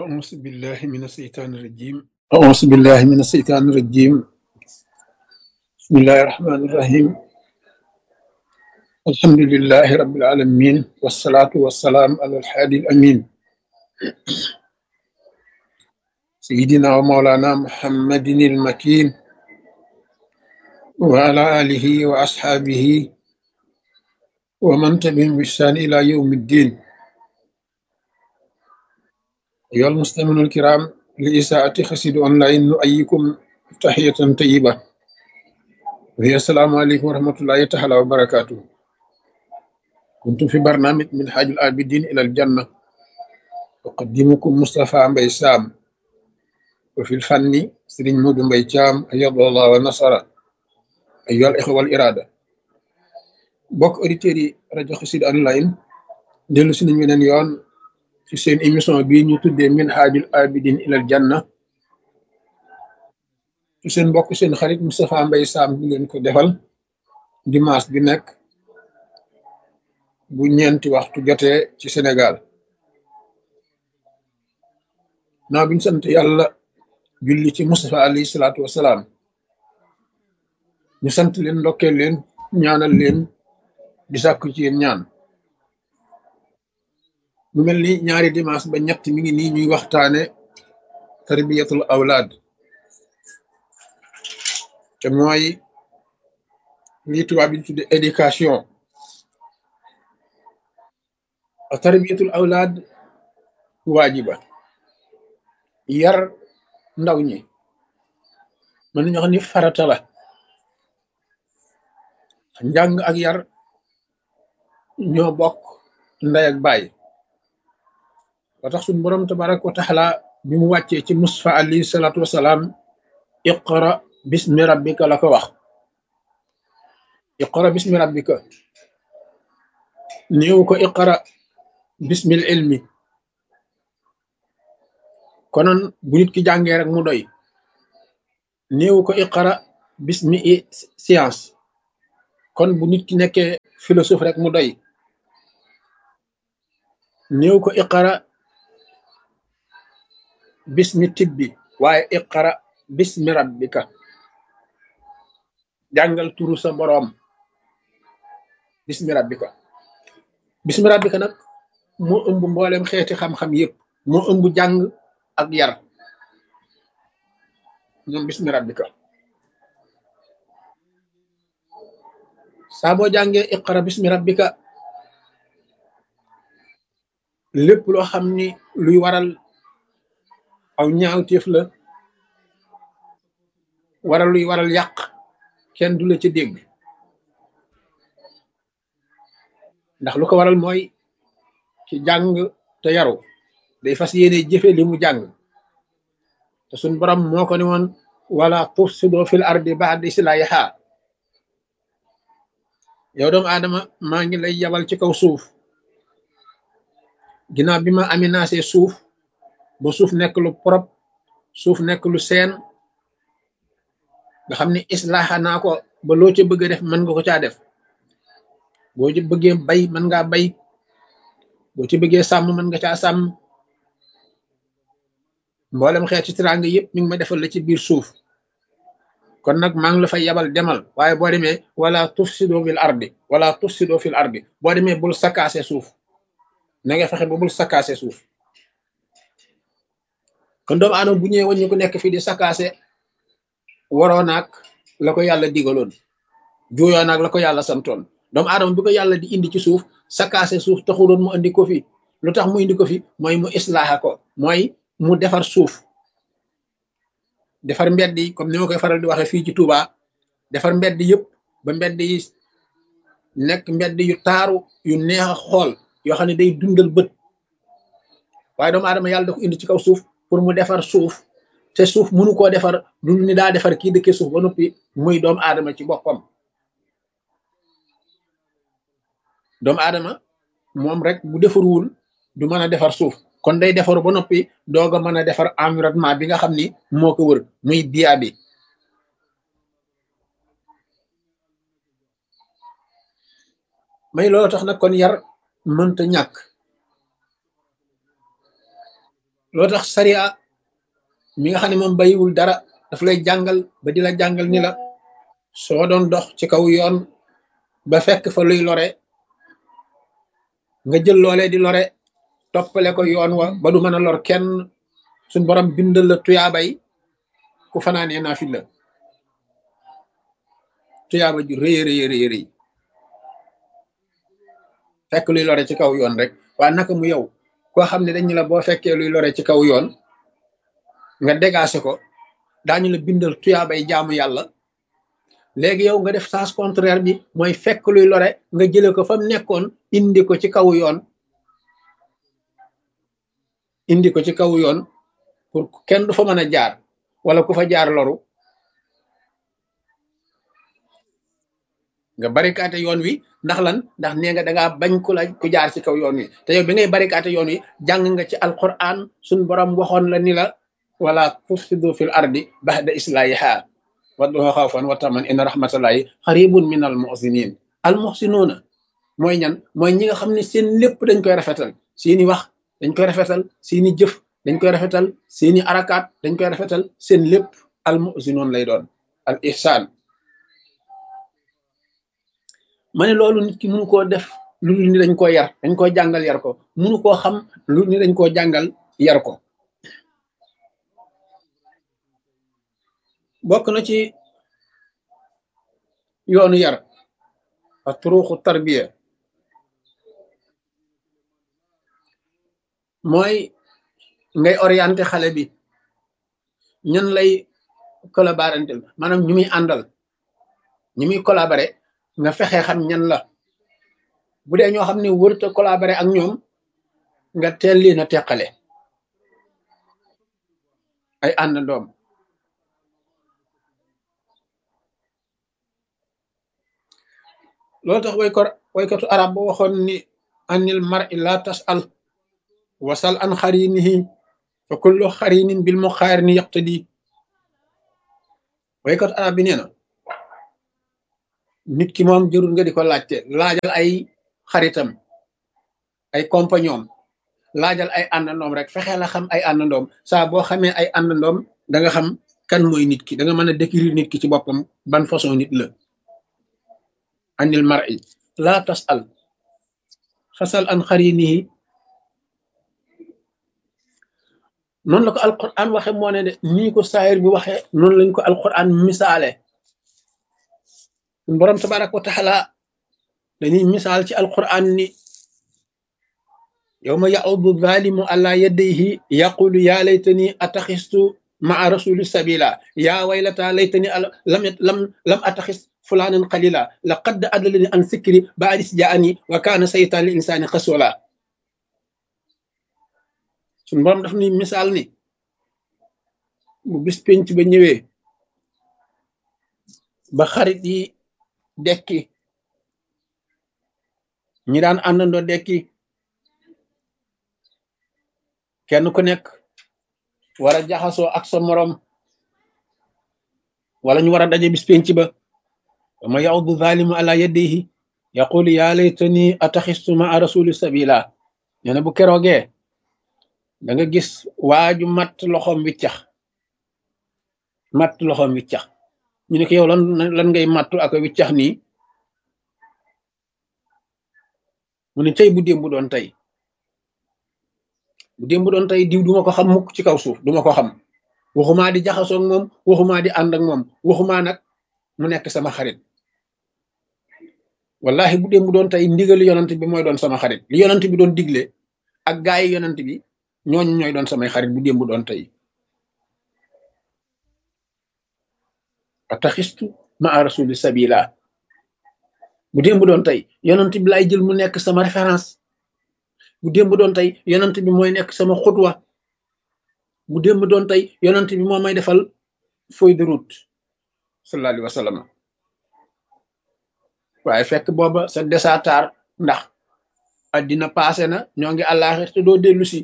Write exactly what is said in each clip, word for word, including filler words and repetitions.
أعوذ بالله من الشيطان الرجيم أعوذ بالله من الشيطان الرجيم بسم الله الرحمن الرحيم الحمد لله رب العالمين والصلاة والسلام على الحادي الأمين سيدنا ومولانا محمد المكين وعلى آله وأصحابه ومن تبعهم بإحسان إلى يوم الدين أيها المستمعون الكرام لإساءة خسيد أونلاين نؤيكم تحية طيبة وهي السلام عليكم ورحمة الله تعالى وبركاته. كنت في برنامج من حاج العابدين إلى الجنة أقدمكم مصطفى مبي سام وفي الفن سرين مود مبي جام أيض الله ونصر أيها الإخوة والإرادة بوك أوديتيري راديو خسيد أونلاين ديلو سي نيو نين يون ci seen émission bii ñu tuddee min haajul abidin ilal janna ci seen mbokk seen xarit Moustapha Mbaye Sam bi leen ko defal dimanche bi nekk bu ñeenti waxtu jotee ci Sénégal naa biñ sant yàlla julli ci Moustapha alayhi salaatu wasalaam ñu sant leen ndokkeel leen ñaanal leen di sàkku ci yéen ñaan mu mel ni ñaari dimanche ba ñett mi ngi nii ñuy waxtaane tarbiyatul awlaad te mooy lii tubaab yi tudde éducation a tarbiyatul awlaad waajiba yar ndaw ñi mën nañu wax ni farata la njàng ak yar ñoo bokk ndey ak baay ba tax suñu borom tabaraka wa taala bi mu wàccee ci Mustafa alayhi salaatu wasalaam iqra bismi rabbika la ko wax iqra bismi rabbika néew ko iqra bismil ilmi konoon bu nit ki jàngee rek mu doy néew ko iqra bismi science kon bu nit ki nekkee philosophe rek mu doy néew ko iqra bismi tibbi waaye iqra bismi rabbika jàngal turu sa boroom bismi rabbika bismi rabbika nag moo ëmb mboolem xeeti xam-xam yépp moo ëmb jàng ak yar ñoom bismi rabbika saa boo jàngee iqra bismi rabbika lépp loo xam ni luy waral aw ñaawteef la waral luy waral yàq kenn du la ca dégg ndax lu ko waral mooy ci jàng te yaru day fas yéene jëfe li mu jàng te suñ borom moo ko ne woon wala tufsido fil ardi ba'da islahiha yow doomu aadama maa ngi lay yabal ci kaw suuf ginnaaw bi ma aménagé suuf ba suuf nekk lu propre suuf nekk lu seen nga xam ne islaaxa naa ko ba loo ca bëgg a def mën nga ko caa def boo ci bëggee bay mën ngaa bay boo ci bëggee sàmm mën nga caa sàmm mboolem xeeti teraanga yëpp mi ngi ma defal la ci biir suuf kon nag maa ngi la fay yabal demal waaye boo demee wala tufsido fil ardi wala tufsido fil ardi boo demee bul sakkaase suuf na nga fexe ba bul sakkaase suuf kon doomu aadama bu ñëwee waññu ko nekk fii di sakkaase waroo naag la ko yàlla digaloon juuyoo naag la ko yàlla santoon doomu aadama bi ko yàlla di indi ci suuf sakkaase suuf taxuloon mu indi ko fi lu tax mu indi ko fi mooy mu islaaxa ko mooy mu defar suuf defar mbedd yi comme ni ma koy faral di waxee fii ci Touba defar mbedd yëpp ba mbedd yi nekk mbedd yu taaru yu neex a xool yoo xam ne day dundal bët waaye doomu aadama yàlla da ko indi ci kaw suuf pour mu defar suuf te suuf mënu koo defar du ni daa defar kii dëkkee suuf ba noppi muy doomu aadama ci boppam doomu aadama moom rek bu defarwul du mën a defar suuf kon day defaru ba noppi doog a mën a defar environnement bi nga xam ni moo ko wër muy biya bi may loolu tax nag kon yar mënta ñàkk loo tax sariya mi nga xam ne moom bayiwul dara daf lay jàngal ba di la jàngal ni la soo doon dox ci kaw yoon ba fekk fa luy lore nga jël loolee di lore toppale ko yoon wa ba du mën a lor kenn suñ borom bindal la tuyaabay ku fanaanee naa fi la tuyaaba ju rëy rëy rëy rëy fekk luy lore ci kaw yoon rek waa naka mu yow koo xam ne dañu la boo fekkee luy lore ci kaw yoon nga dégagé ko daañu la bindal tuyaabay jaamu yàlla léegi yow nga def sens contraire bi mooy fekk luy lore nga jële ko fa mu nekkoon indi ko ci kaw yoon indi ko ci kaw yoon pour kenn du fa mën a jaar wala ku fa jaar loru nga barikaate yoon wi ndax lan ndax nee nga dangaa bañ ku la ku jaar ci kaw yoon wi te yow bi ngay barikaate yoon wi jàng nga ci alquran suñ borom waxoon la ni la wala tufsidu fil ardi ba'da islahiha wadduha xawfan wa taman inna rahmatallahi xaribun min al muhsinin al muhsinuuna mooy ñan mooy ñi nga xam ne seen lépp dañ koy rafetal seeni wax dañ koy rafetal seeni jëf dañ koy rafetal seeni arakaat dañ koy rafetal seen lépp al muhsinuun lay doon al ihsaan ma ne loolu nit ki mënu koo def lu ni dañ koo yar dañ koo jàngal yar ko mënu koo xam lu ni dañ koo jàngal yar ko bokk na ci yoonu yar ak turuuxu tarbiya mooy ngay orienté xale bi ñan lay collaborantel maanaam ñu muy àndal ñu muy collaboré nga fexe xam ñan la bu dee ñoo xam ne wërta collaboré ak ñoom nga teel leen a teqale ay àndandoom loolu tax way ko waykatu arab ba waxoon ni anil mar'i la tas'al wasal an xarinihi fa kullu xarinin bil muqaarini yaqtadi waykatu arab bi nee na nit ki moom jërul nga di ko laajte laajal ay xaritam ay compagnon laajal ay àndandoom rek fexe la xam ay àndandoom saa boo xamee ay àndandoom da nga xam kan mooy nit ki da nga mën a décrire nit ki ci boppam ban façon nit la anil mar'i la tas'al fasal an xarinihi noonu la ko alquran waxe moo ne de nii ko saayir bi waxe noonu lañ ko alquran misaale borom tabaraka wa taala dañuy misaal ci alquran ni yawma ya'udu zalimu ala yadayhi yaqulu ya laytani ataxistu maa rasuli sabila ya waylata laytani lam lam lam ataxis fulanan qalila laqad adallani an sikri ba'da jaani wa kana saytan lil insani khasula sun borom daf ni misaal ni bu bis penc ba ñëwee ba xarit yi dekki ñi daan àndandoo dekki kenn ku nekk war a jaxasoo ak sa morom wala ñu war a daje bis penc ba wama ya'udu zalimu ala yadihi yaqulu ya laytani ataxistu ma rasuli sabila nee na bu keroogee da nga gis waaju matt loxoom wiccax matt loxoom wiccax ñu ne ko yow lan lan ngay mattu ak wiccax nii mu ne tey bu démb doon tey bu démb doon tey diw duma ko xam mukk ci kaw suuf duma ko xam waxumaa di jaxasoo ak moom waxumaa di ànd ak moom waxumaa nag mu nekk sama xarit wallahi bu démb doon tey ndigali yonant bi mooy doon sama xarit li yonant bi doon digle ak gaay yi yonant bi ñooñu ñooy doon samay xarit bu démb doon tey ataxistu ma rasuli sabila bu démb doon tey yonant bi lay jël mu nekk sama référence bu démb doon tey yonant bi mooy nekk sama xutwa bu démb doon tey yonant bi moo may defal feuille de route sallallahu alayhi wa sallam waaye fekk booba sa desatar ndax addina passé na ñoo ngi àllaaxir te doo dellu si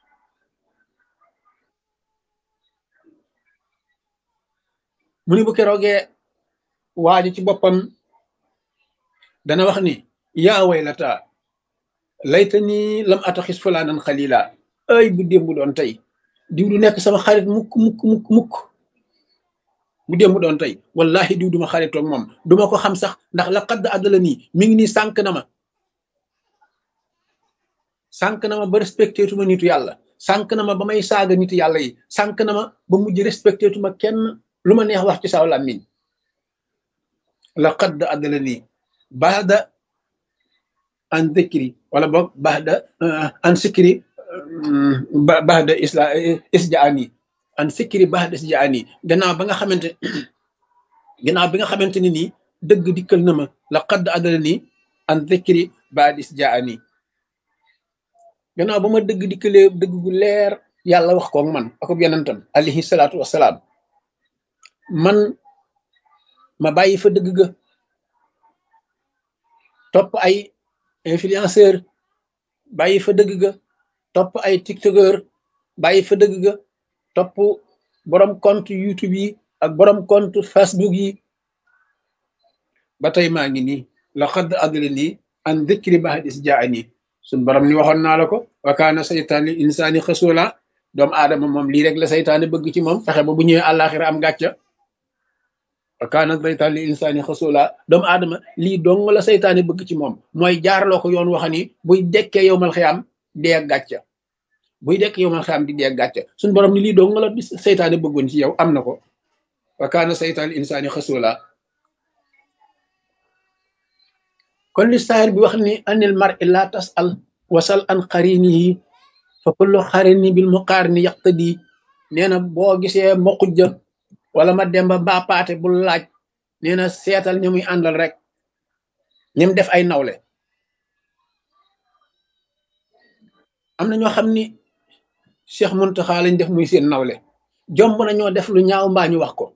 mu ni bu keroogee waaji ci boppam dana wax ni yaa waylata laytani lam ataxis fulaanan xalila ay bu démb doon tey diw du nekk sama xarit mukk mukk mukk mukk bu démb doon tey wallahi diw duma xaritoog moom duma ko xam sax ndax la xadd àddala nii mi ngi nii sànq na ma sànq na ma ba respecté tuma nitu yàlla sànq na ma ba may saaga nitu yàlla yi sànq na ma ba mujj respecté tuma kenn lu ma neex wax ci saw làmmiñ la xadd àddala nii baada an dhikri wala boog baada an sikri baada isla isjaani an sikri baada isjaani gannaaw ba nga xamante gannaaw bi nga xamante ni nii dëgg dikkal na ma la xadd àddala nii an dhikri baada isjaani gannaaw ba ma dëgg dikkalee dëgg gu leer yàlla wax koog man akub yonentam alayhi salaatu wasalaam man ma bàyyi fa dëgg ga topp ay influenceur bàyyi fa dëgg ga topp ay tiktokeur bàyyi fa dëgg ga topp borom compte youtube yi ak borom compte facebook yi ba tey maa ngi nii la xadd àddala nii an dhikri ba'da iz jaa'ani suñ borom ni waxoon naa la ko wa kaana saytaan lil insaani xasula doomu aadama moom lii rek la saytaane bëgg ci moom fexe ba bu ñëwee àllaaxira am gàcca wa kaana saytaan lil insaani xasula doomu aadama lii dong la saytaane bëgg ci moom mooy jaarloo ko yoon waxa ni buy dekkee yowmal xiyaam dee gàcca buy dekkee yowmal xiyaam di dee gàcca suñ borom ni lii dong la saytaane bëggoon ci yow am na ko wa kaana saytaan lil insaani xasula kon li saahir bi wax ni anil mar'i la tas'al wasal an qarinihi fa kullu qarini bil muqarini yaqtadi nee na boo gisee ma xujja wala ma demba mbaa paate bul laaj nee na seetal ña muy àndal rek ñim def ay nawle am na ñoo xam ni Cheikh Muntaxa lañ def muy seen nawle jomb na ñoo def lu ñaaw mbaa ñu wax ko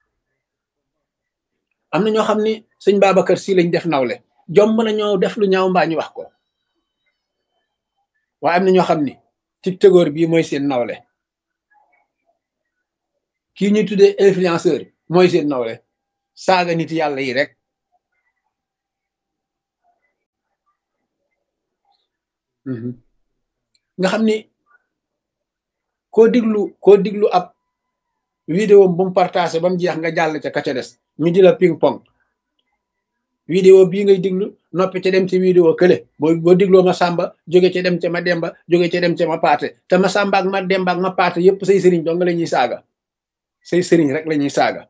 am na ñoo xam ni sëñ Babacar Si lañ def nawle jomb na ñoo def lu ñaaw mbaa ñu wax ko waaye am na ñoo xam ni tiktokeur bii mooy seen nawle kii ñuy tuddee influenceur mooy seen nawle saaga nit yàlla yi rek nga xam ni koo diglu koo diglu ab vidéo bu mu partagé ba mu jeex nga jàll ca ka ca des ñu di la ping pong vidéo bii ngay diglu noppi ca dem ci vidéo kële boo boo digloo ma sàmba jóge ca dem ca ma demba jóge ca dem ca ma paate te ma sàmba ak ma demba ak ma paate yépp say sëriñ dong la ñuy saaga say sëriñ rek la ñuy saaga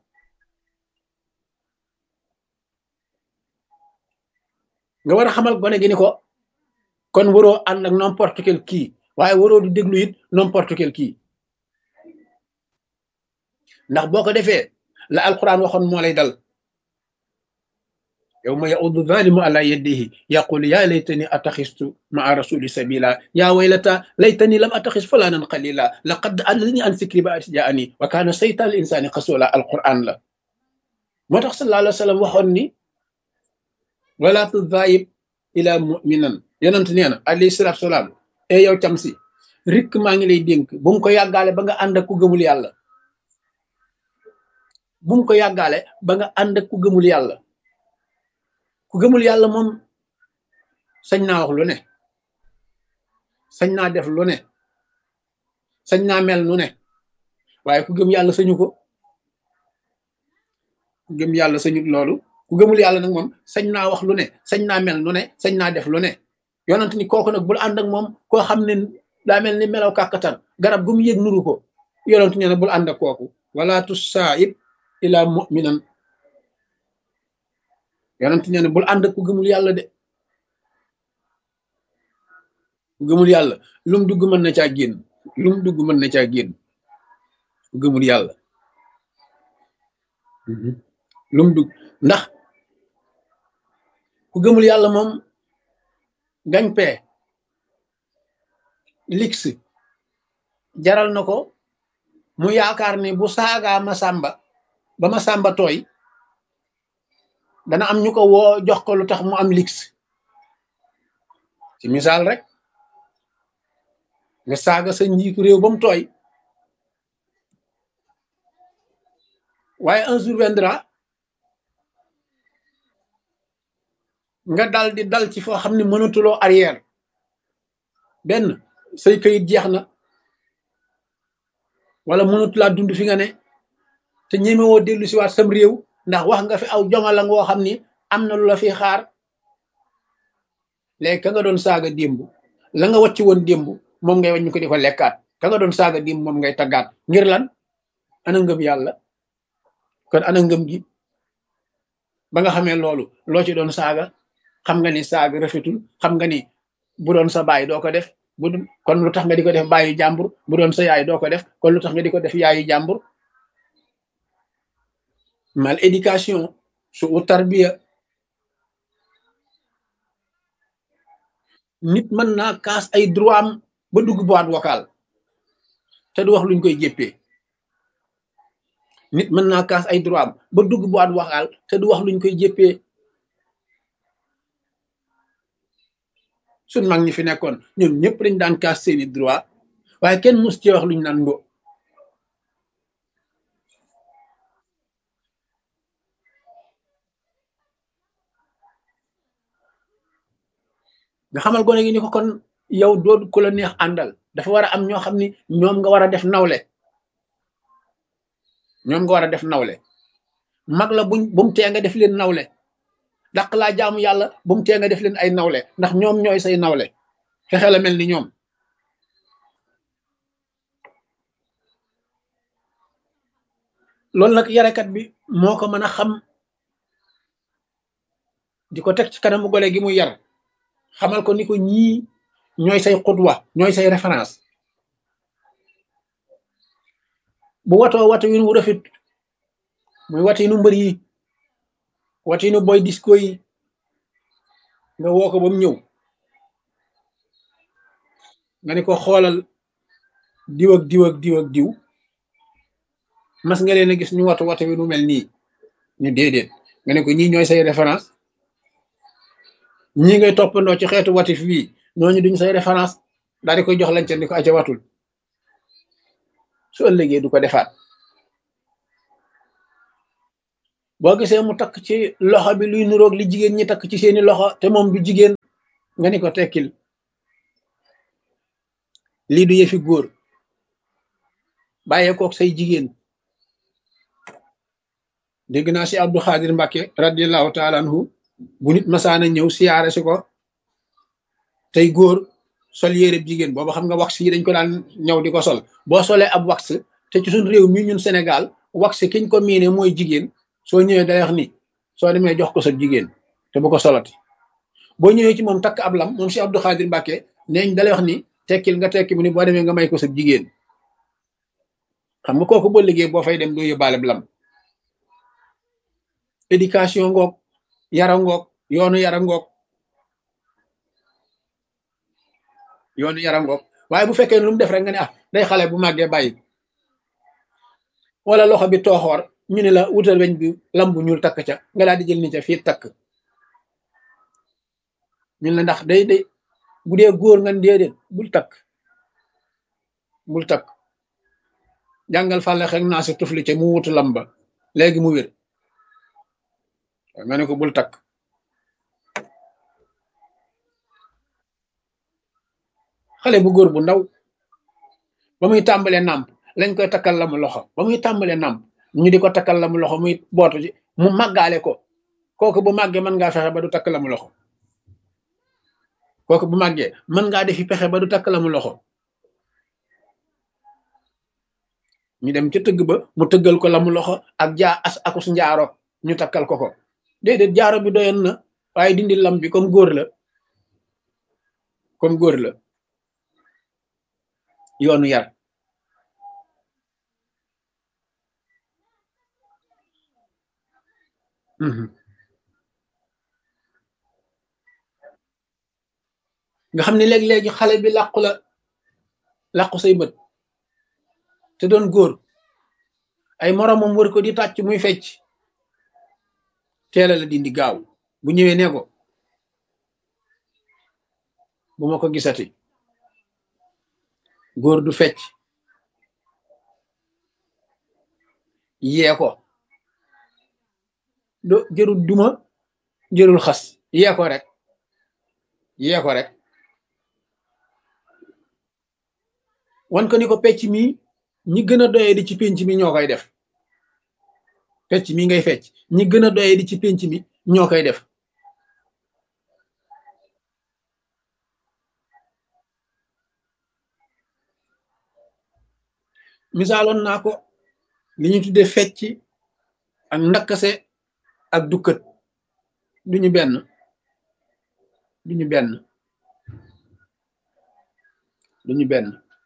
nga war a xamal gone gi ni ko kon waroo ànd ak n'importe quel kii waaye waroo du déglu it n'importe quel kii ndax boo ko defee la alquran waxoon moo lay dal yawma ya'uddu zalimu ala yadihi yaqulu ya laytani attaxistu ma'a rasuli sabila ya waylata laytani lam attaxis fulanan qalila laqad adallani an zikri ba'da iz ja'ani wa kana saytan lil insani xasula alquran la moo tax sallallahu alayhi wa sallam waxoon ni wala tudayib ila mu'minan yonent nee na alayhi salatu salaam e yow cam si rikk maa ngi lay dénk bu mu ko yàggaale ba nga ànd ak ku gëmul yàlla bu mu ko yàggaale ba nga ànd ak ku gëmul yàlla ku gëmul yàlla moom sañ naa wax lu ne sañ naa def lu ne sañ naa mel nu ne waaye ku gëm yàlla sañu ko ku gëm yàlla sañut loolu ku gëmul yàlla nag moom sañ naa wax lu ne sañ naa mel nu ne sañ naa def lu ne yonent ni kooku nag bul ànd ak moom koo xam ne daa mel ni melaw kàkkatar garab gu mu yëg nuru ko yonent nee na bul ànd ak kooku wala tusaib ila mu'minan yonent nee na bul ànd ak ku gëmul yàlla de ku gëmul yàlla lum dugg mën na caa génn lum dugg mën na caa génn ku gëmul yàlla lum dugg ndax ku gëmul yàlla moom gañ-pee lix jaral na ko mu yaakaar ni bu saagaa ma sàmba ba ma sàmba tooy dana am ñu ko woo jox ko lu tax mu am lix ci misaal rek nga saaga sa njiitu réew ba mu tooy waaye un jour viendra nga dal di dal ci foo xam ne mënatuloo arrière benn say këyit jeex na wala mënut laa dund fi nga ne te ñemewoo dellu si waat sam réew ndax wax nga fi aw jongala ngoo xam ni am na lu la fi xaar léegi ka nga doon saaga démb la nga wàcc woon démb moom ngay wàññi ko di ko lekkaat ka nga doon saaga démb moom ngay taggaat ngir lan ana ngëm yàlla kon ana ngëm gi ba nga xamee loolu loo ci doon saaga xam nga ni saaga rafetul xam nga ni bu doon sa baay doo ko def bu kon lu tax nga di ko def baayu jàmbur bu doon sa yaay doo ko def kon lu tax nga di ko def yaayu jàmbur mal éducation su u tarbiya nit mën naa kaas ay droit am ba dugg boîte vocale te du wax luñ koy jéppee nit mën naa kaas ay droit am ba dugg boîte vocale te du wax luñ koy jéppee suñ mag ñi fi nekkoon ñoom ñëpp dañ daan kaas seeni droit waaye kenn mus ci wax luñ naan ndo nga xamal gone gi ni ko kon yow doo ku la neex àndal dafa war a am ñoo xam ni ñoom nga war a def nawle ñoom nga war a def nawle mag la buñ bu mu tee nga def leen nawle dàq laa jaamu yàlla bu mu tee nga def leen ay nawle ndax ñoom ñooy say nawle fexe la mel ni ñoom loolu nag yarekat bi moo ko mën a xam di ko teg ci kanamu gone gi mu yar xamal ko ni ko ñii ñooy say xutwa ñooy say référence bu watoo watu wi wu rafet muy watinu mbër yi watinu boy disco yi nga woo ko ba mu ñëw nga ni ko xoolal diw ak diw ak diw ak diw mas nga leen a gis ñu watu watu wi nu mel nii ñu déedéet nga ne ko ñii ñooy say référence ñii ngay toppandoo ci xeetu watif bii ñooñu duñ say référence daal di koy jox lañ ca ni ko aca watul su ëllëgee du ko defaat boo gisee mu takk ci loxo bi luy nuroog li jigéen ñi takk ci seeni loxo te moom du jigéen nga ni ko tekkil lii du yëfi góor bàyyee kook say jigéen dégg naa si Abdou Khadir Mbacke radiallahu taala anhu bu nit masaana ñëw siyaare si ko tey góor sol yére jigéen booba xam nga wax yi dañ ko daan ñëw di ko sol boo solee ab wax te ci suñ réew mi ñun Sénégal wax kiñ ko miine mooy jigéen soo ñëwee day wax ni soo demee jox ko sa jigéen te bu ko solati boo ñëwee ci moom takk ab lam moom si Abdou Khadir Mbacke neeñ dalay wax ni tekkil nga tekki mu ni boo demee nga may ko sa jigéen xam nga kooku boo liggéey boo fay dem doo yóbbaale lam éducation ngoog yara ngoog yoonu yara ngoog yoonu yara ngoog waaye bu fekkee lu mu def rek nga ne ah day xale bu màggee bàyyi wala loxo bi tooxoor ñu ne la wutal weñ bi lam bu ñuul takk ca nga daal di jël ni ca fii takk ñun la ndax day day bu dee góor nga déedéet bul takk bul takk jàngal fàlle xek naa si tufli ca mu wutu lam ba léegi mu wér nga ne ko bul takk xale bu góor bu ndaw ba muy tàmbalee nàmp lañ koy takkal la mu loxo ba muy tàmbalee nàmp ñu di ko takkal la mu loxo muy bootu ci mu màggaale ko kooku bu màggee mën ngaa fexe ba du takk la mu loxo kooku bu màggee mën ngaa defi pexe ba du takk la mu loxo ñu dem ca tëgg ba mu tëggal ko la mu loxo ak jaa as akus njaaro ñu takkal ko ko déedéet jaaro bi doyoon na waaye dindi lam bi comme góor la comme góor la yoonu yar nga xam ne léeg-léegi xale bi làqu la làqu say bët te doon góor ay moromam wër ko di tàcc muy fecc teela la dindi gaaw bu ñëwee ne ko bu ma ko gisati góor du fecc yee ko do jërul duma jërul xas yee ko rek yee ko rek wan ko ni ko pecc mi ñi gën a doyee di ci pénc mi ñoo koy def fecc mi ngay fecc ñi gën a doyee di ci pénc mi ñoo koy def misaaloon naa ko li ñu tuddee fecc ak ndakkase ak dukkat duñu benn duñu benn duñu benn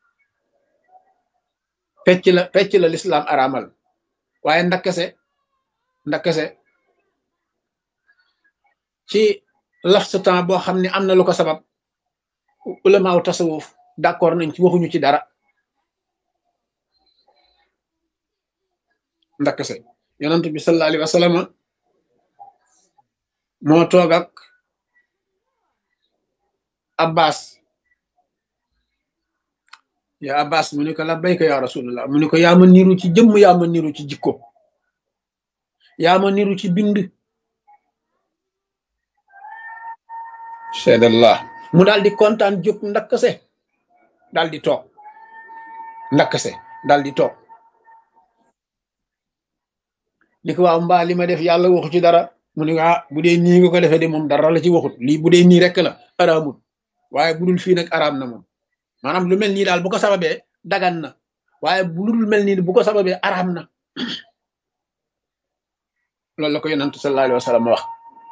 fecc la fecc la lislaam araamal waaye ndakkase ndakkase ci laps temps boo xam ne am na lu ko sabab ulamaaw tasawuf d'accord nañ ci waxuñu ci dara ndakkase yonent bi sallallahu alayhi wa sallam moo toog ak abbas ya abbas mu ne ko labbayka ya rasulullah mu ne ko yaa ma niru ci jëmm yaa ma niru ci jikko yaa ma niru ci bind seedallah mu daal di kontaan jóg ndakkase daal di toog ndakkase daal di toog ni ko waaw mbaa li ma def yàlla waxu ci dara mu ne ah bu dee nii nga ko defee de moom dara la ci waxut lii bu dee nii rek la araamut waaye bu dul fii nag araam na moom maanaam lu mel nii daal bu ko sababee dagan na waaye bu dul mel nii bu ko sababee araam na loolu la ko yonent sallallahu alayhi wa sallam wax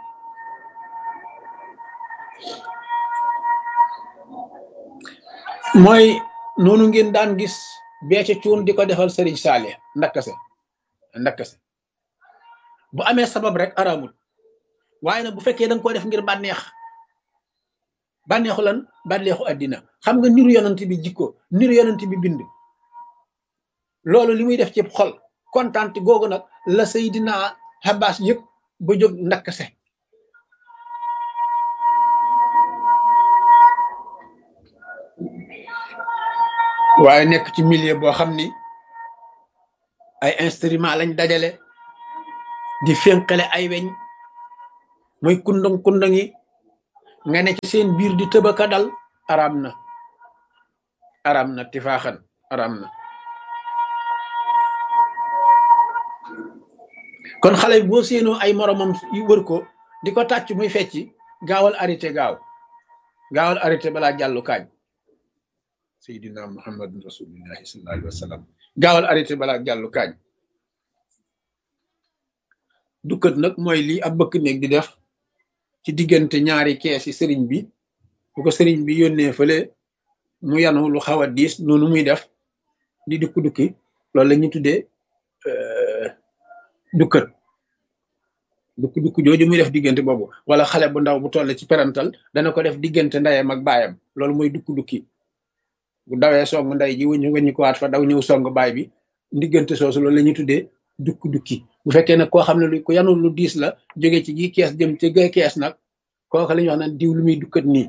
mooy noonu ngeen daan gis beece cuun di ko defal sëriñ Saalih ndakkase ndakkase bu amee sabab rek araamul waaye nag bu fekkee da nga ko def ngir bànneex bànneexu lan bànneexu àddina xam nga niru yonent bi jikko niru yonent bi bind loolu li muy def ci xol kontaan googu nag la Seydina Abbas yëg ba jóg ndakkase waaye nekk ci milieu boo xam ni ay instrument lañ dajale di fénqale ay weñ muy kundang kundang yi nga ne ci seen biir di tëbaka dal araam na araam na tifaaxan araam na kon xale boo séenoo ay moromam yu wër ko di ko tàcc muy fecci gaawal arrêté gaaw gaawal arrêté balaa jàllu kaañ Seydina Muhammad rasulillahi sallallahu alayhi wa sallam gaawal arrêté balaa jàllu kaañ dukkat nag mooy lii ab bëkk néeg di def ci diggante ñaari kees yi sëriñ bi bu ko sëriñ bi yónnee fële mu yanu lu xaw a diis noonu muy def di dukk dukki loolu la ñuy tuddee dukkat dukk dukk jooju muy def diggante boobu wala xale bu ndaw bu toll ci perantal dana ko def diggante ndeyam ak baayam loolu mooy dukk dukki bu dawee song ndey ji wëñu wëñu ko waat fa daw ñëw song baay bi diggante soosu loolu la ñuy tuddee dukk dukki bu fekkee nag koo xam ne lu ko yanul lu diis la jóge ci gi kees jëm ci gay kees nag kooku la ñuy wax naan diw lu muy dukkat nii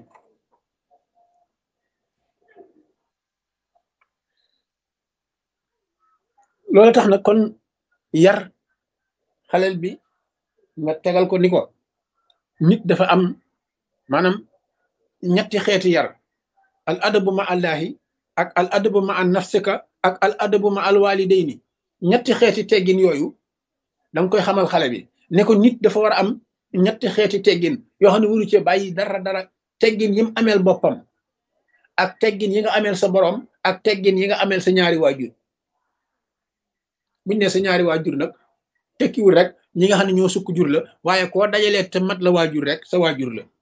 loolu tax nag kon yar xaleel bi nga tegal ko ni ko nit dafa am maanaam ñetti xeeti yar al adabu ma allahi ak al adabu ma an nafsika ak al adabu ma al walidayni ñetti xeeti teggin yooyu danga koy xamal xale bi ne ko nit dafa war a am ñetti xeeti teggin yoo xam ne waru cee bàyyi dara dara teggin yi mu ameel boppam ak teggin yi nga ameel sa borom ak teggin yi nga ameel sa ñaari waajur buñ ne sa ñaari waajur nag tekkiwul rek ñi nga xam ne ñoo sukk jur la waaye koo dajalee te mat la waajur rek sa waajur la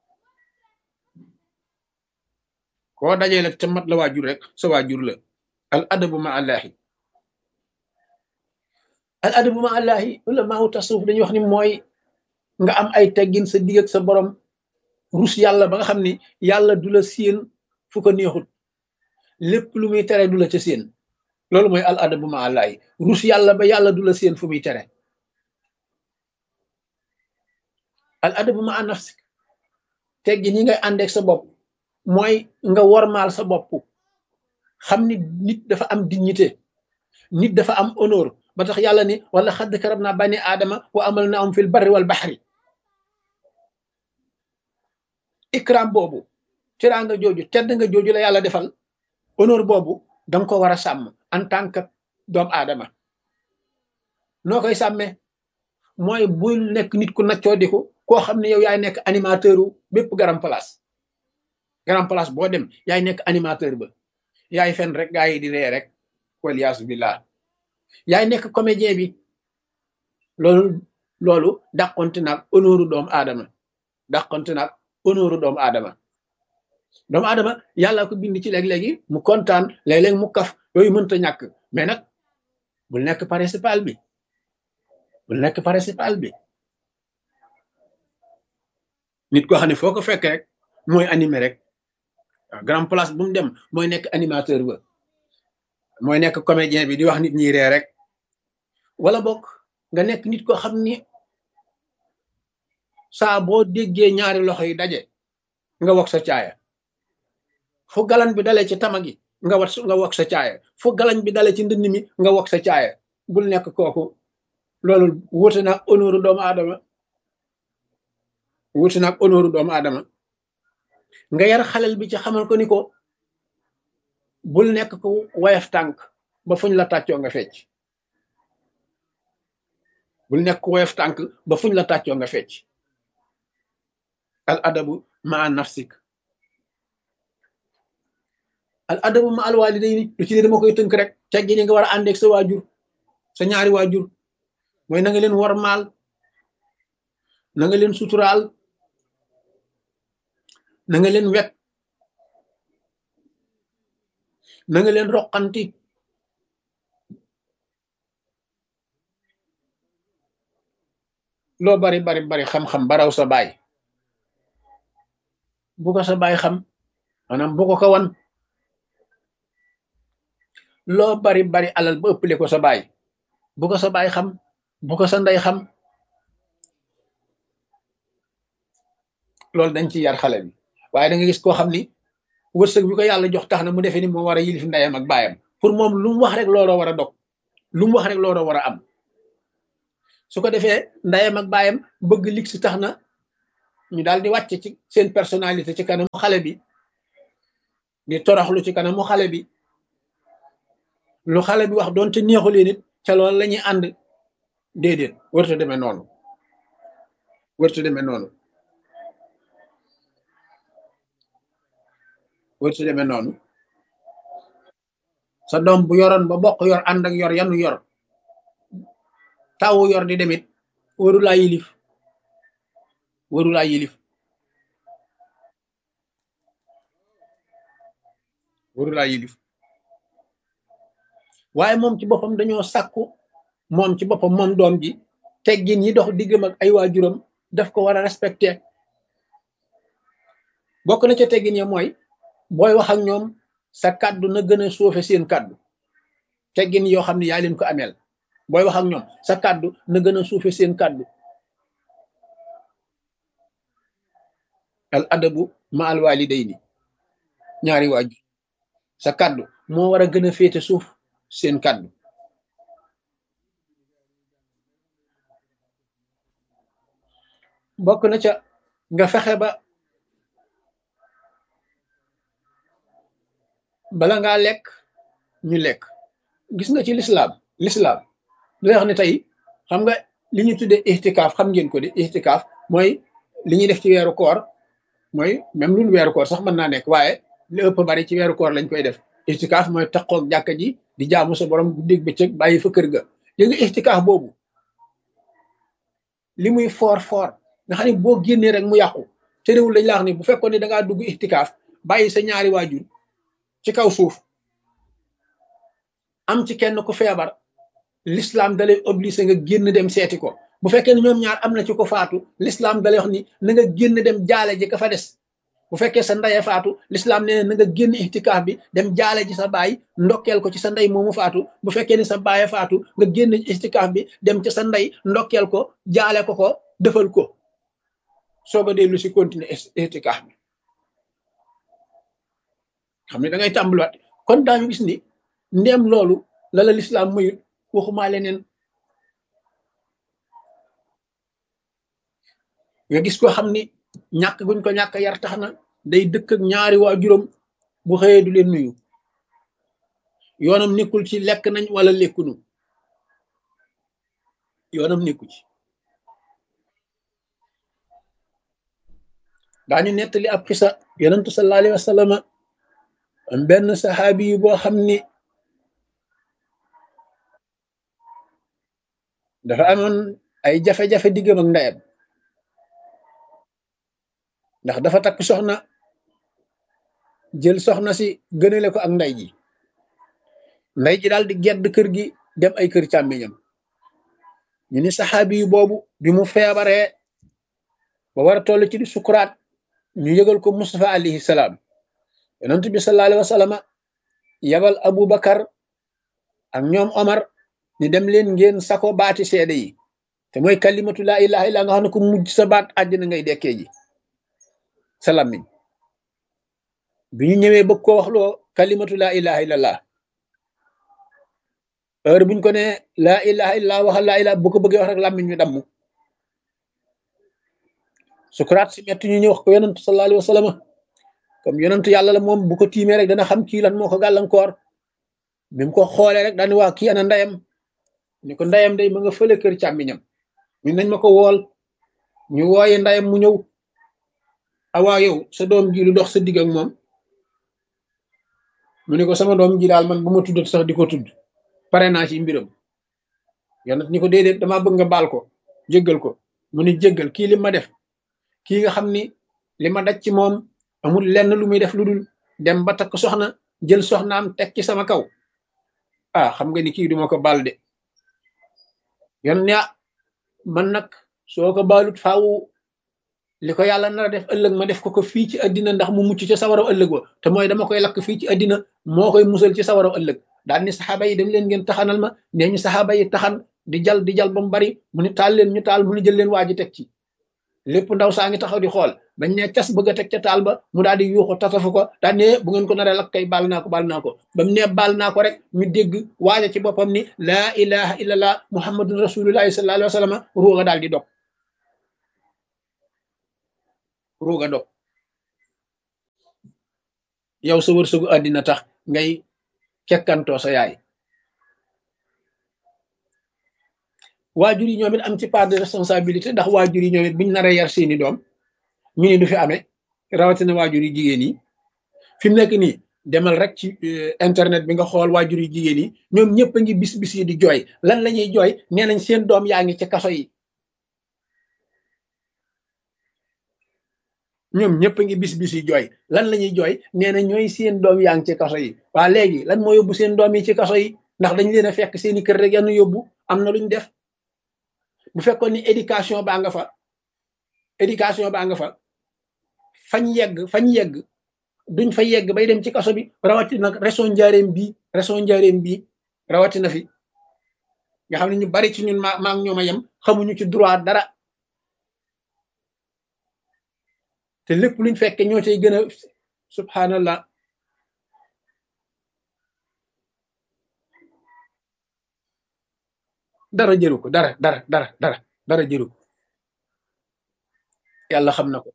koo dajalee te mat la waajur rek sa waajur la al adabu ma allahi al adabu ma allahi ulamaaw tasawuf dañuy wax ni mooy nga am ay teggin sa digg ak sa borom rus yàlla ba nga xam ni yàlla du la séen fu ko neexut lépp lu muy tere du la ca séen loolu mooy al adabu ma allahi rus yàlla ba yàlla du la séen fu muy tere al adabu ma nafsik teggin yi ngay àndeek sa bopp mooy nga wormaal sa bopp xam ni nit dafa am dignité nit dafa am honneur ba tax yàlla ni wala xadd karab naa bani aadama wa amal na am fil barri wal baxri ikram boobu teraanga jooju tedd nga jooju la yàlla defal honneur boobu danga ko war a sàmm en tant que doomu aadama noo koy sàmmee mooy bul nekk nit ku naccoo diku koo xam ne yow yaay nekk animateur u bépp garam place garam place boo dem yaay nekk animateur ba yaay fen rek gaa yi di ree rek waliyaasu billah yaay nekk comédien bi loolu loolu dàqonte naag honneur doomu aadama dàqonte naag honneur doomu aadama doomu aadama yàlla ko bind ci léeg-léegi mu kontaan léeg-léeg mu kaf yooyu mënta ñàkk mais nag bul nekk principal bi bul nekk principal bi nit koo xam ne foo ko fekk rek mooy animé rek waaw grand place bu mu dem mooy nekk animateur ba mooy nekk comédien bi di wax nit ñi ree rek wala bokk nga nekk nit koo xam ni saa boo déggee ñaari loxo yi daje nga wax sa caaya fu galan bi dalee ci tama gi nga wat nga wax sa caaya fu galan bi dalee ci ndënd mi nga wax sa caaya bul nekk kooku loolu wuute naag honneur doomu aadama wuute naag honneur doomu aadama nga yar xalel bi ci xamal ko ni ko bul nekk ko wayaf tànk ba fuñ la tàccoo nga fecc bul nekk ko wayaf tànk ba fuñ la tàccoo nga fecc al adabu ma nafsik al adabu ma al walidayni lu ci ne dama koy tënk rek teggi ni nga war a àndeeg sa waajur sa ñaari waajur mooy na nga leen war maal na nga leen suturaal na nga leen wet na nga leen roqanti loo bari bari bari xam-xam baraw sa baay bu ko sa baay xam maanaam bu ko ko wan loo bari bari alal ba ëppale ko sa baay bu ko sa baay xam bu ko sa ndey xam loolu dañ ci yar xale bi waaye da nga gis koo xam ni wërsëg bi ko yàlla jox tax na mu defee ni moo war a yilif ndeyam ak baayam pour moom lu mu wax rek looloo war a dog lu mu wax rek looloo war a am su ko defee ndeyam ak baayam bëgg lig si tax na ñu daal di wàcce ci seen personnalité ci kanamu xale bi di toroxlu ci kanamu xale bi lu xale bi wax doon te neexu leen it ca loolu la ñuy ànd déedéet wërta demee noonu wërta demee noonu wërta demee noonu sa doom bu yoroon ba bokk yor ànd ak yor yanu yor tawu yor di demit waru laa yilif waru laa yilif waru laa yilif waaye moom ci boppam dañoo sàkku moom ci boppam moom doom ji teggin yi dox diggam ak ay waajuram daf ko war a respecté bokk na ca teggin ya mooy booy wax ak ñoom sa kàddu na gën a suufe seen kàddu teggin yoo xam ne yaa leen ko ameel booy wax ak ñoom sa kàddu na gën a suufe seen kàddu al adabu ma al walidayni ñaari waajur sa kàddu moo war a gën a féete suuf seen kàddu bokk na ca nga fexe ba bala ngaa lekk ñu lekk gis nga ci lislaam lislaam lu wax ne tey xam nga li ñu tuddee ixtikaaf xam ngeen ko de ixtikaaf mooy li ñuy def ci weeru koor mooy même lu weeru koor sax mën naa nekk waaye li ëpp bari ci weeru koor lañ koy def ixtikaaf mooy taqoog jàkka ji di jaamu sa borom guddeeg bëccëg bàyyi fa kër ga li nga ixtikaaf boobu li muy foor foor nga xam ne boo génnee rek mu yàqu te réewul lañ la wax ni bu fekkoon ne da ngaa dugg ixtikaaf bàyyi sa ñaari waajur ci kaw suuf am ci kenn ku feebar l'islam dalay obligé nga génn dem seeti ko bu fekkee ne ñoom ñaar am na ci ko faatu l'islam dalay wax ni na nga génn dem jaale ji ka fa des bu fekkee sa ndeye faatu l'islam nee na nga génn ixtikaaf bi dem jaale ji sa baay ndokkeel ko ci sa ndey moomu faatu bu fekkee ne sa baaye faatu nga génn ixtikaaf bi dem ci sa ndey ndokkeel ko jaale ko ko defal ko soog a dellu si continuer ixtikaaf bi xam ne da ngay tàmbaliwaat kon daañu gis ni ndéem loolu la la lislaam mayut waxumaa leneen nga gis ko xam ni ñàkk guñ ko ñàkk yar tax na day dëkk ak ñaari waajuram bu xëyee du leen nuyu yoonam nekkul ci lekk nañ wala lekkunu yoonam nekku ci. daañu nettali ab xisa yonentu sallallahu alayhi wa sallam am benn saxaabi yi boo xam ni dafa amoon ay jafe-jafe diggam ak ndeyam ndax dafa takk soxna jël soxna si gënale ko ak ndey ji ndey ji daal di gedd kër gi dem ay kër càmmiñam ñu ni saxaabi yi boobu bi mu feebaree ba war a toll ci di sukuraat ñu yëgal ko Mustafa alayhi salaam yonent bi sallallahu alayhi wa sallam yabal Abu Bakar ak ñoom Omar ni dem leen ngeen sako baati seede yi te mooy kalimatu laa ilaha illa nga xam ne ko mujj sa baat àjjana ngay dekkee ji sa làmmiñ bi ñu ñëwee bëgg koo wax loo kalimatu laa ilaha illallah heure buñ ko ne laa ilaha illallah waxal laa ilaha bu ko bëggee wax rek làmmiñ ñu damm sukuraat si metti ñu ñëw wax ko yonentu sallallahu alayhi wa sallam comme yonentu yàlla la moom bu ko tiimee rek dana xam kii lan moo ko gàllankoor bi mu ko xoolee rek daani waa kii ana ndeyam ni ko ndeyam day ma nga fële kër càmmiñam ñu nañ ma ko wool ñu wooye ndeyam mu ñëw awaa yow sa doom ji lu dox sa digg ak moom mu ne ko sama doom ji daal man bu ma tuddat sax di ko tudd pare naa ci mbiram yonent ni ko déedéet damaa bëgg nga baal ko jéggal ko mu ni jéggal kii li ma def kii nga xam ni li ma daj ci moom amul lenn lu muy def lu dul dem ba takk soxna jël soxnaam teg ci sama kaw ah xam nga ni kii duma ko baal de yon ne man nag soo ko baalut faaw li ko yàlla nar a def ëllëg ma def ko ko fii ci àddina ndax mu mucc ci sawaraw ëllëg wa te mooy dama koy lakk fii ci àddina moo koy musal ci sawaraw ëllëg daal ni saxaaba yi dem leen ngeen taxanal ma nee ñu saxaaba yi taxan di jal di jal ba mu bari mu ni taal leen ñu taal mu ni jël leen waa ji teg ci lépp ndaw saa ngi taxaw di xool bañ ne cas bëgg a teg ca taal ba mu daal di yuuxu tatafu ko daal ne bu ngeen ko naree lakk kay baal naa ko baal naa ko ba mu ne baal naa ko rek ñu dégg waaja ci boppam ni laa ilaha illallah muhammadun rasulullahi sallallahu alayhi wa sallam ruuga daal di dog ruuga dog yow sa wërsëgu àddina tax ngay kekkantoo sa yaay waajur yi ñoom it am ci part de responsabilité ndax waajur yi ñoom it biñ naree yar seeni doom ñu ni du fi amee rawatina waajur yi jigéen yi fi mu nekk nii demal rek ci internet bi nga xool waajur yi jigéen yi ñoom ñëpp a ngi bis bis yi di jooy lan la ñuy jooy nee nañ seen doom yaa ngi ci kaso yi ñoom ñëpp a ngi bis bis yi jooy lan la ñuy jooy nee na ñooy seen doom yaa ngi ci kaso yi waa léegi lan moo yóbbu seen doom yi ci kaso yi ndax dañ leen a fekk seeni kër rek yann yóbbu am na luñ def bu fekkoon ni éducation baa nga fa éducation baa nga fa fañ yegg fañ yegg duñ fa yegg bay dem ci kaso bi rawatina nag région njaareem bii région njaareem bii rawatina fi nga xam ne ñu bari ci ñun maa maa ngi ñoom a yem xamuñu ci droit dara te lépp luñ fekke ñoo cay gën a subhanallah dara jëru ko dara dara dara dara dara jëru ko yàlla xam na ko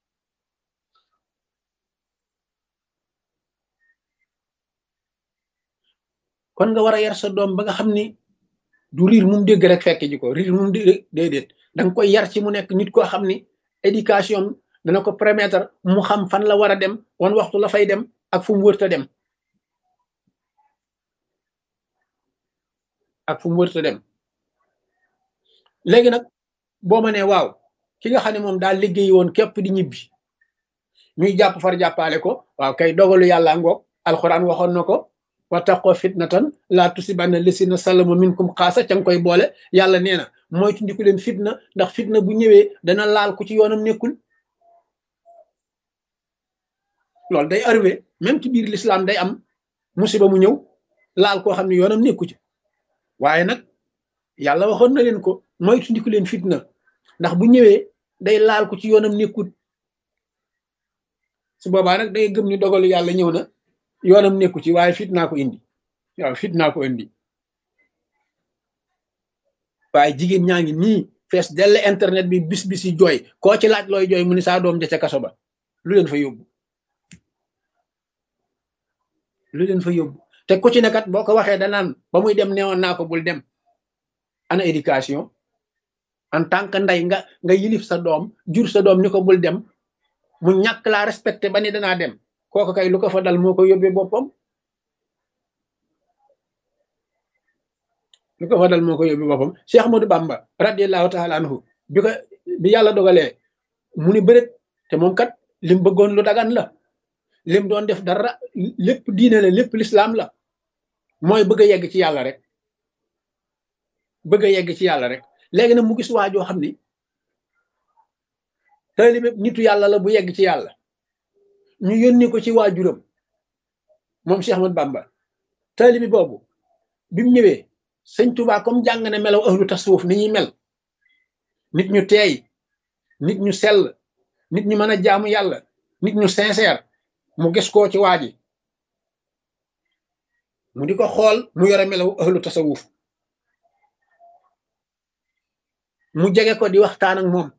kon nga war a yar sa doom ba nga xam ni du riir mum dégg rek fekk ji ko riir mum dégg déedéet da nga koy yar ci mu nekk nit koo xam ni éducation dana ko permettre mu xam fan la war a dem wan waxtu la fay dem ak fu mu wërta dem ak fu mu wërta dem léegi nag boo ma nee waaw ki nga xam ne moom daal liggéey woon képp di ñibbi ñuy jàpp far jàppaale ko waaw kay dogalu yàlla ngoog alxuraan waxoon na ko wattaqoo fitnatan laa tusibanna lisina salamu minkum xaasa ca nga koy boole yàlla nee na mooy tundiku leen fitna ndax fitna bu ñëwee dana laal ku ci yoonam nekkul loolu day arrivé même ci biir l'islam day am musiba mu ñëw laal koo xam ne yoonam nekku ci waaye nag yàlla waxoon na leen ko mooy tundiku leen fitna ndax bu ñëwee day laal ko ci yoonam nekkut su boobaa nag day gëm ni dogalu yàlla ñëw na yoonam nekku ci waaye fitnaa ko indi waaw fitnaa ko indi waaye jigéen ñaa ngi nii fees dell internet bi bis bis yi jooy koo ci laaj looy jooy mu ni saa doom ja ca kaso ba lu leen fa yóbbu lu leen fa yóbbu te ku ci ne kat boo ko waxee danaan ba muy dem newoon naa ko bul dem. Ana éducation en tant que ndey nga nga yilif sa doom jur sa doom ni ko bul dem mu ñàkk laa respecté ba ni danaa dem kooku kay lu ko fa dal moo ko yóbbee boppam lu ko fa dal moo ko yóbbee boppam Cheikh Ahmadou Bamba radiallahu taala anhu bi ko bi yàlla dogalee mu ni bëreet te moom kat lim bëggoon lu dagan la lim doon def dara lépp diine la lépp lislaam la mooy bëgg a yegg ci yàlla rek bëgg a yegg ci yàlla rek léegi nag mu gis waa joo xam ni taalibe nitu yàlla la bu yegg ci yàlla ñu yónni ko ci waajuram moom Cheikh Ahmadou Bamba taalibe boobu bi mu ñëwee sëñ Tuubaa comme jàng na melaw ahlu tasawuf ni ñuy mel nit ñu teey nit ñu sell nit ñu mën a jaamu yàlla nit ñu sincère mu gis koo ci waa ji mu di ko xool mu yore melaw ahlu tasawuf mu jege ko di waxtaan ak moom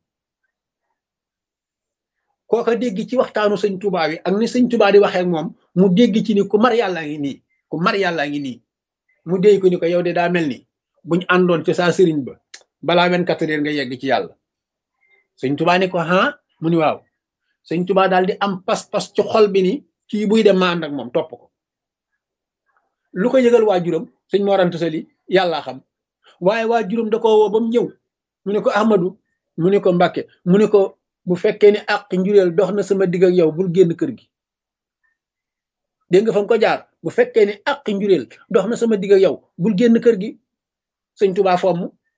kooka dégg ci waxtaanu sëñ Tuubaa wi ak ni sëñ Tuubaa di waxee ak moom mu dégg ci ni ku mar yàllaa ngi nii ku mar yàllaa ngi nii mu déy ko ni ko yow de daa mel ni buñ àndoon ci saa sëriñ ba balaa vingt-quatre heures nga yegg ci yàlla sëñ Tuubaa ni ko ah mu ni waaw sëñ Tuubaa daal di am pas-pas ci xol bi ni kii buy dem ma ànd ak moom topp ko lu ko yëgal waajuram sëñ Mor Anta Sali yàllaa xam waaye waajuram da ko woo ba mu ñëw mu ne ko Ahmadou mu ne ko Mbàkke mu ne ko bu fekkee ni àq njureel dox na sama digg ak yow bul génn kër gi dégg nga fa nga ko jaar bu fekkee ni àq njureel dox na sama digg ak yow bul génn kër gi sëñ Tuubaa fomm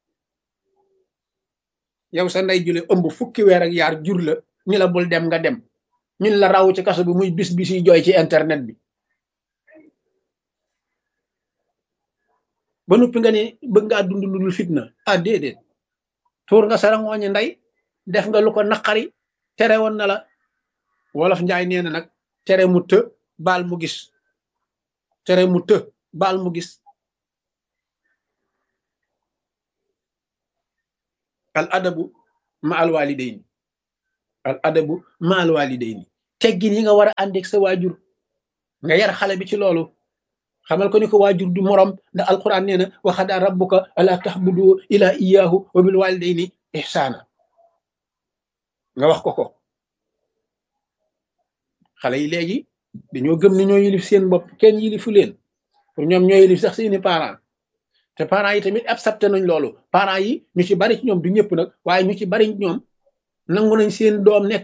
yow sa ndey jule ëmb fukki weer ak yaar jur la ñu la bul dem nga dem ñun la raw ci kaso bi muy bis bis yi jooy ci internet bi ba noppi nga ni bëgg ngaa dund lu dul fitna ah déedéet tuur nga sara ngooñi ndey def nga lu ko naqari tere woon na la wolof njaay nee na nag tere mu të baal mu gis tere mu të baal mu gis al adabu ma al walidayni al adabu ma al walidayni teggin yi nga war a àndeeg sa waajur nga yar xale bi ci loolu xamal ko ni ko waajur du morom ndax alquran nee na wa xadaa rabbuka ala tahbudu ila iyyahu wa bil walidayni ihsana nga wax ko ko xale yi léegi dañoo gëm ni ñoo yilif seen bopp kenn yilifu leen pour ñoom ñoo yilif sax seeni parents te parents yi tamit accepté nañ loolu parents yi ñu ci bari ci ñoom du ñëpp nag waaye ñu ci bari ñoom nangu nañ seen doom nekk